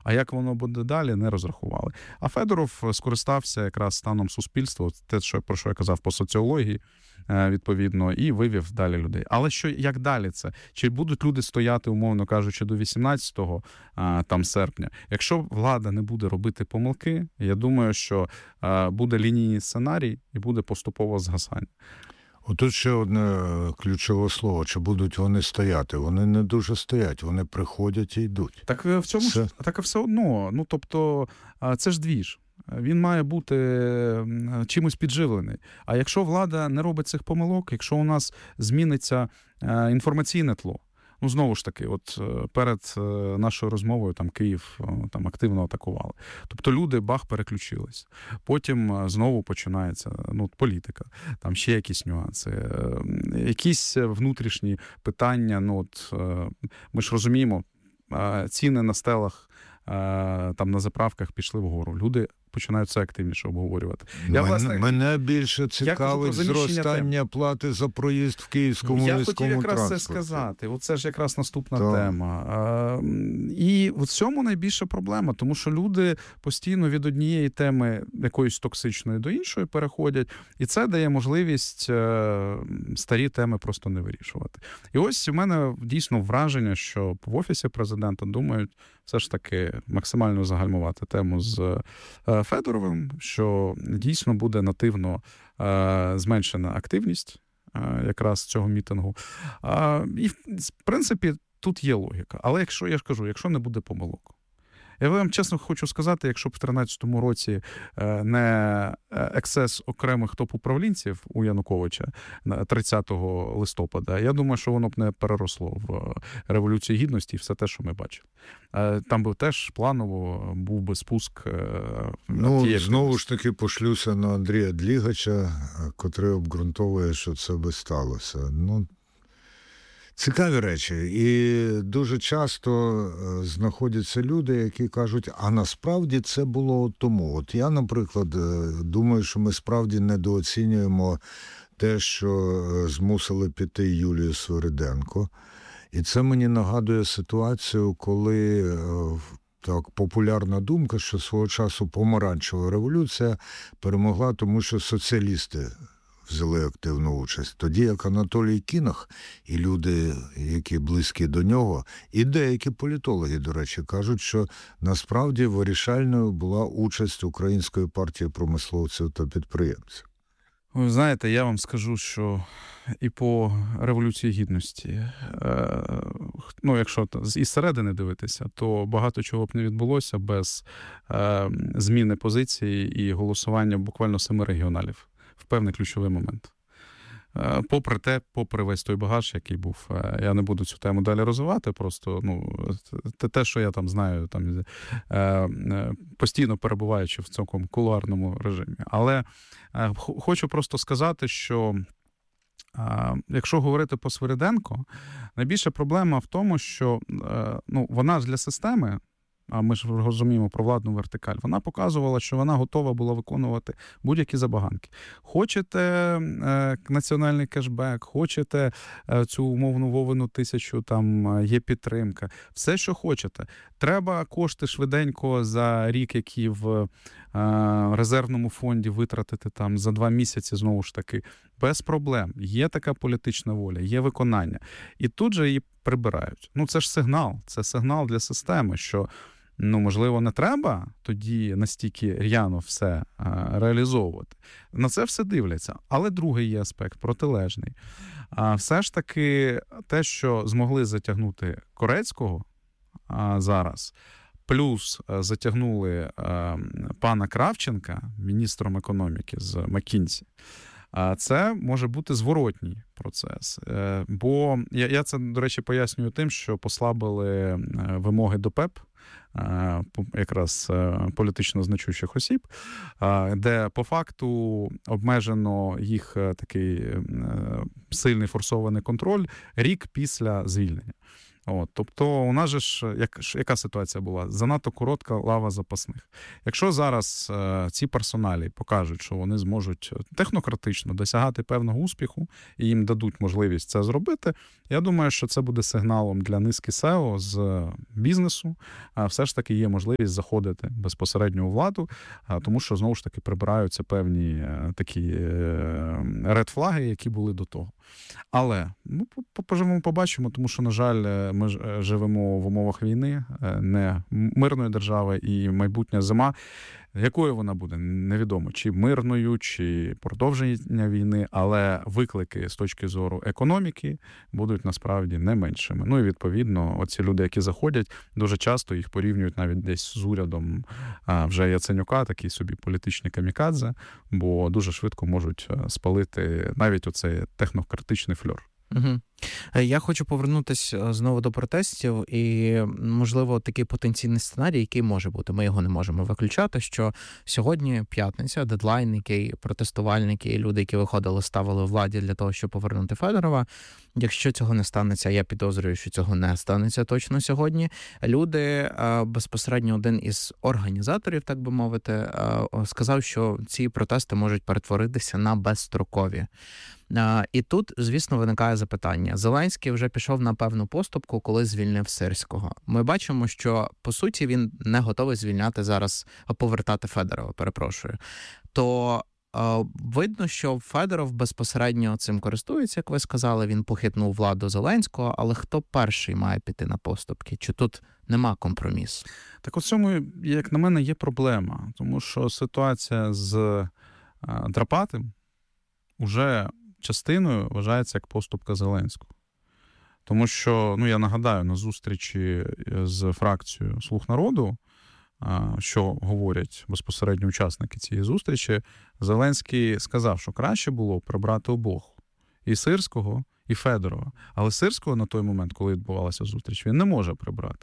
А як воно буде далі, не розрахували. А Федоров скористався якраз станом суспільства, те, про що я казав по соціології, відповідно, і вивів далі людей. Але як далі це? Чи будуть люди стояти, умовно кажучи, до 18 серпня? Якщо влада не буде робити помилки, я думаю, що буде лінійний сценарій і буде поступово згасання. Отут ще одне ключове слово. Чи будуть вони стояти? Вони не дуже стоять, вони приходять і йдуть. Так в цьому ж так все одно. Ну, тобто, це ж двіж. Він має бути чимось підживлений. А якщо влада не робить цих помилок, якщо у нас зміниться інформаційне тло, ну, знову ж таки, от перед нашою розмовою там Київ там активно атакували. Тобто люди переключились. Потім знову починається політика, там ще якісь нюанси, якісь внутрішні питання. Ми ж розуміємо, ціни на стелах, там на заправках пішли вгору. Люди починають це активніше обговорювати. Мене більше цікавить зростання плати за проїзд в київському міському транспорті. Я хотів якраз це сказати. Оце ж якраз наступна тема. І в цьому найбільша проблема, тому що люди постійно від однієї теми якоїсь токсичної до іншої переходять, і це дає можливість старі теми просто не вирішувати. І ось у мене дійсно враження, що в Офісі президента думають все ж таки максимально загальмувати тему з Федоровим, що дійсно буде нативно зменшена активність якраз цього мітингу. І, в принципі, тут є логіка. Але якщо не буде помилок. Я вам чесно хочу сказати, якщо б в 2013 році не ексцес окремих топ-управлінців у Януковича 30 листопада, я думаю, що воно б не переросло в Революцію Гідності і все те, що ми бачили. Там би теж планово був би спуск. Знову ж таки пошлюся на Андрія Длігача, котрий обґрунтовує, що це би сталося. Цікаві речі. І дуже часто знаходяться люди, які кажуть, а насправді це було тому. От я, наприклад, думаю, що ми справді недооцінюємо те, що змусили піти Юлію Свириденко. І це мені нагадує ситуацію, коли популярна думка, що свого часу помаранчева революція перемогла, тому що соціалісти взяли активну участь. Тоді як Анатолій Кінах і люди, які близькі до нього, і деякі політологи, до речі, кажуть, що насправді вирішальною була участь Української партії промисловців та підприємців. Ви знаєте, я вам скажу, що і по Революції Гідності, якщо із середини дивитися, то багато чого б не відбулося без зміни позиції і голосування буквально 7 регіоналів в певний ключовий момент. Попри весь той багаж, який був, я не буду цю тему далі розвивати, просто те, що я там знаю, там постійно перебуваючи в цьому кулуарному режимі. Але хочу просто сказати, що якщо говорити по Свириденко, найбільша проблема в тому, що вона ж для системи, а ми ж розуміємо про владну вертикаль, вона показувала, що вона готова була виконувати будь-які забаганки. Хочете національний кешбек, хочете цю умовну Вовину 1000, там є підтримка, все, що хочете. Треба кошти швиденько за рік, які в резервному фонді витратити там за 2 місяці, знову ж таки, без проблем. Є така політична воля, є виконання. І тут же її прибирають. Це ж сигнал, це сигнал для системи, що можливо, не треба тоді настільки р'яно все реалізовувати. На це все дивляться. Але другий є аспект, протилежний. Все ж таки те, що змогли затягнути Корецького зараз, плюс затягнули пана Кравченка, міністром економіки з Маккінсі, це може бути зворотній процес. Бо я це, до речі, пояснюю тим, що послабили вимоги до ПЕП, якраз політично значущих осіб, де по факту обмежено їх такий сильний форсований контроль рік після звільнення. Тобто у нас же ж, яка ситуація була? Занадто коротка лава запасних. Якщо зараз ці персоналі покажуть, що вони зможуть технократично досягати певного успіху і їм дадуть можливість це зробити, я думаю, що це буде сигналом для низки SEO з бізнесу. Все ж таки є можливість заходити безпосередньо у владу, тому що, знову ж таки, прибираються певні такі ред-флаги, які були до того. Але поживемо, побачимо, тому що, на жаль, ми живемо в умовах війни, не мирної держави, і майбутня зима, якою вона буде, невідомо, чи мирною, чи продовження війни, але виклики з точки зору економіки будуть насправді не меншими. І, відповідно, оці люди, які заходять, дуже часто їх порівнюють навіть десь з урядом вже Яценюка, такий собі політичний камікадзе, бо дуже швидко можуть спалити навіть оцей технократичний фльор. Угу. Я хочу повернутися знову до протестів і, можливо, такий потенційний сценарій, який може бути. Ми його не можемо виключати, що сьогодні п'ятниця, дедлайн, який протестувальники і люди, які виходили, ставили владі для того, щоб повернути Федорова. Якщо цього не станеться, я підозрюю, що цього не станеться точно сьогодні. Люди, безпосередньо один із організаторів, так би мовити, сказав, що ці протести можуть перетворитися на безстрокові. І тут, звісно, виникає запитання. Зеленський вже пішов на певну поступку, коли звільнив Сирського. Ми бачимо, що, по суті, він не готовий звільняти зараз, повертати Федорова, перепрошую. То видно, що Федоров безпосередньо цим користується, як ви сказали, він похитнув владу Зеленського, але хто перший має піти на поступки? Чи тут нема компромісу? Так у цьому, як на мене, є проблема, тому що ситуація з Драпатим уже частиною вважається як поступка Зеленського. Тому що, я нагадаю, на зустрічі з фракцією «Слуг народу», що говорять безпосередньо учасники цієї зустрічі, Зеленський сказав, що краще було прибрати обох. І Сирського, і Федорова. Але Сирського на той момент, коли відбувалася зустріч, він не може прибрати.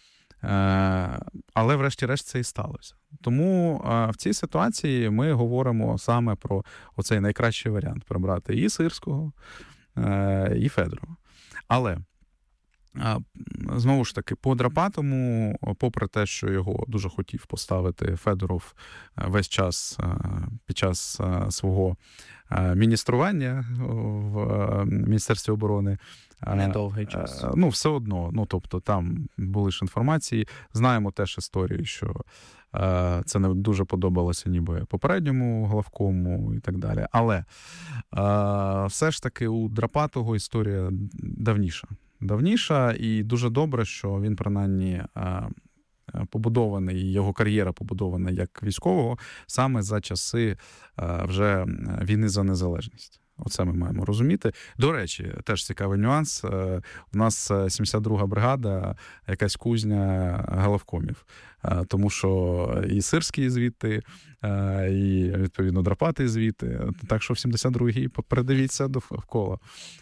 Але врешті-решт це і сталося. Тому в цій ситуації ми говоримо саме про оцей найкращий варіант – прибрати і Сирського, і Федорова. Але, знову ж таки, по Драпатому, попри те, що його дуже хотів поставити Федоров весь час під час свого міністрування в Міністерстві оборони, недовгий час. Все одно, тобто там були ж інформації. Знаємо теж історії, що це не дуже подобалося ніби попередньому главкому і так далі. Але все ж таки у Драпатого історія давніша, і дуже добре, що він принаймні побудований, його кар'єра побудована як військового саме за часи вже війни за незалежність. Оце ми маємо розуміти. До речі, теж цікавий нюанс. У нас 72-га бригада, якась кузня главкомів. Тому що і Сирський звідти, і, відповідно, Драпатий звідти. Так що в 72-й передивіться довкола.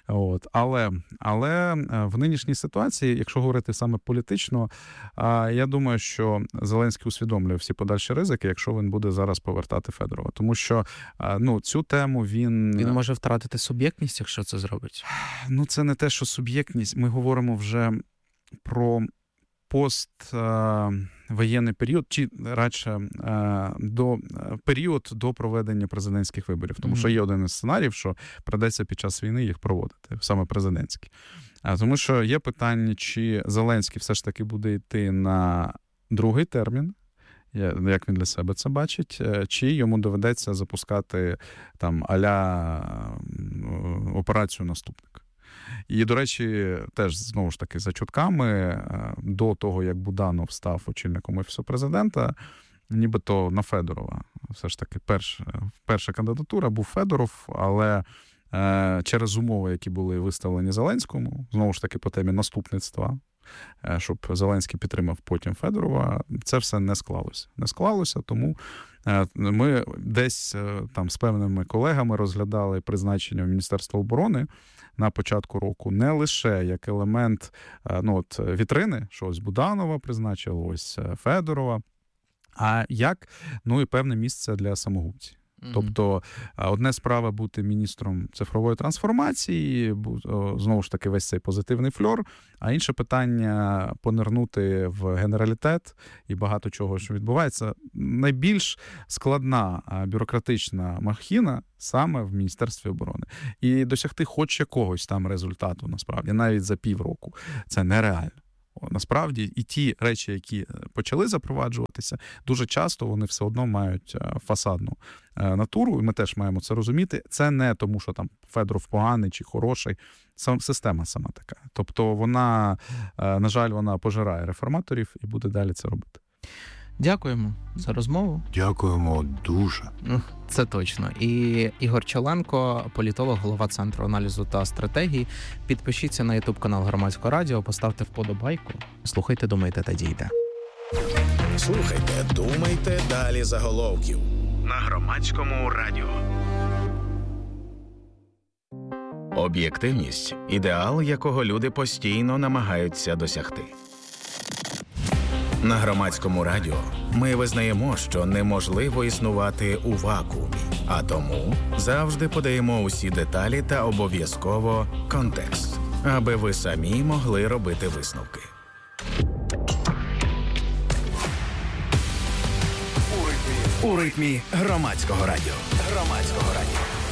Але в нинішній ситуації, якщо говорити саме політично, я думаю, що Зеленський усвідомлює всі подальші ризики, якщо він буде зараз повертати Федорова. Тому що цю тему він може втратити суб'єктність, якщо це зробить? Це не те, що суб'єктність. Ми говоримо вже про поствоєнний період, чи радше період до проведення президентських виборів. Тому що є один із сценаріїв, що придеться під час війни їх проводити, саме президентські. Тому що є питання, чи Зеленський все ж таки буде йти на другий термін, як він для себе це бачить, чи йому доведеться запускати там а-ля операцію «Наступник». І, до речі, теж, знову ж таки, за чутками, до того, як Буданов став очільником Офісу президента, нібито на Федорова. Все ж таки, перша кандидатура був Федоров, але через умови, які були виставлені Зеленському, знову ж таки, по темі наступництва, щоб Зеленський підтримав потім Федорова, це все не склалося. Не склалося, тому ми десь там з певними колегами розглядали призначення в Міністерство оборони на початку року не лише як елемент вітрини, що ось Буданова призначили, ось Федорова, а як, і певне місце для самогубців. Тобто, одне справа бути міністром цифрової трансформації, знову ж таки, весь цей позитивний фльор, а інше питання понирнути в генералітет і багато чого, що відбувається. Найбільш складна бюрократична махіна саме в Міністерстві оборони. І досягти хоч якогось там результату, насправді, навіть за півроку, це нереально. Насправді, і ті речі, які почали запроваджуватися, дуже часто вони все одно мають фасадну натуру, і ми теж маємо це розуміти. Це не тому, що там Федоров поганий чи хороший, система сама така. Тобто вона, на жаль, вона пожирає реформаторів і буде далі це робити. Дякуємо за розмову. Дякуємо дуже. Це точно. І Ігор Чаленко, політолог, голова Центру аналізу та стратегії. Підпишіться на YouTube-канал Громадського радіо, поставте вподобайку. Слухайте, думайте та дійте. Слухайте, думайте, далі заголовків. На Громадському радіо. Об'єктивність – ідеал, якого люди постійно намагаються досягти. На Громадському радіо ми визнаємо, що неможливо існувати у вакуумі, а тому завжди подаємо усі деталі та обов'язково контекст, аби ви самі могли робити висновки. У ритмі Громадського радіо.